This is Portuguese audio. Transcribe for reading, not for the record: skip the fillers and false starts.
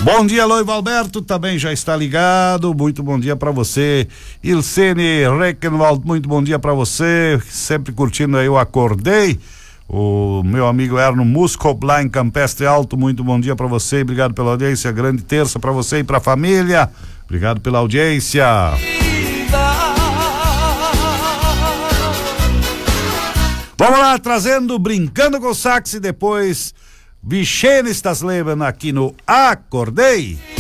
Bom dia, Loivo Alberto, também já está ligado, muito bom dia para você. Ilsene Reckenwald, muito bom dia para você, sempre curtindo aí o Acordei. O meu amigo Erno Muscop lá em Campestre Alto, muito bom dia para você, obrigado pela audiência, grande terça para você e para a família, obrigado pela audiência. Vamos lá, trazendo Brincando com o Sax e depois Vichene Stasleben aqui no Acordei.